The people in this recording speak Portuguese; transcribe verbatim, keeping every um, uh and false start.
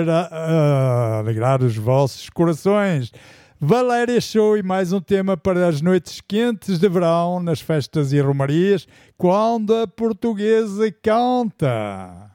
Para uh, alegrar os vossos corações. Valéria Show e mais um tema para as noites quentes de verão nas festas e romarias, quando a portuguesa canta.